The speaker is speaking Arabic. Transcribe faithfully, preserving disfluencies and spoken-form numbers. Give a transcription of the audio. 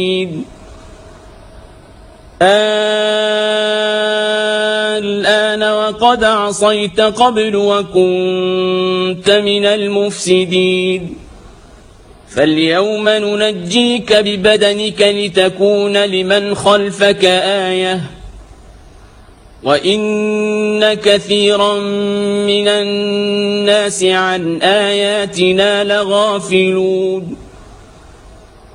الآن وقد عصيت قبل وكنت من المفسدين فاليوم ننجيك ببدنك لتكون لمن خلفك آية وإن كثيرا من الناس عن آياتنا لغافلون